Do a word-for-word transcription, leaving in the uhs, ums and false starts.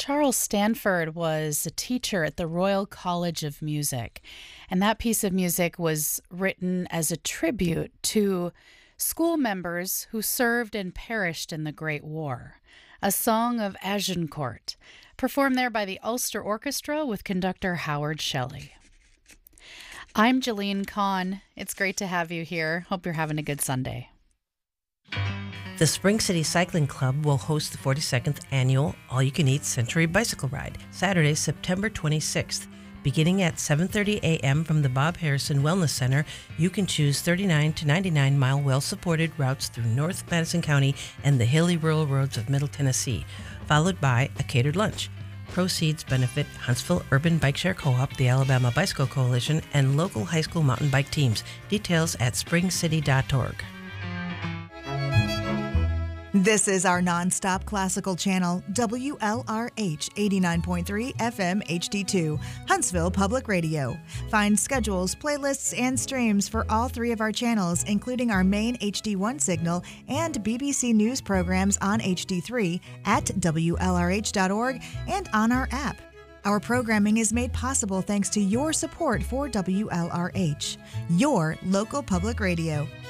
Charles Stanford was a teacher at the Royal College of Music, and that piece of music was written as a tribute to school members who served and perished in the Great War. A Song of Agincourt, performed there by the Ulster Orchestra with conductor Howard Shelley. I'm Jeline Kahn. It's great to have you here. Hope you're having a good Sunday. The Spring City Cycling Club will host the forty-second annual All-You-Can-Eat Century Bicycle Ride, Saturday, September twenty-sixth. Beginning at seven thirty a.m. from the Bob Harrison Wellness Center, you can choose thirty-nine to ninety-nine mile well-supported routes through North Madison County and the hilly rural roads of Middle Tennessee, followed by a catered lunch. Proceeds benefit Huntsville Urban Bike Share Co-op, the Alabama Bicycle Coalition, and local high school mountain bike teams. Details at spring city dot org. This is our nonstop classical channel, W L R H eighty-nine point three F M H D two, Huntsville Public Radio. Find schedules, playlists, and streams for all three of our channels, including our main H D one signal and B B C News programs on H D three at W L R H dot org and on our app. Our programming is made possible thanks to your support for W L R H, your local public radio.